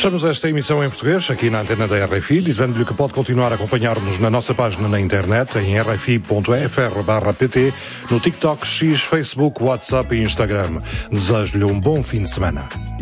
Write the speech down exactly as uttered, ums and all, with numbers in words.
Fechamos esta emissão em português, aqui na antena da R F I, dizendo-lhe que pode continuar a acompanhar-nos na nossa página na internet, em r f i ponto f r barra p t, no TikTok, X, Facebook, WhatsApp e Instagram. Desejo-lhe um bom fim de semana.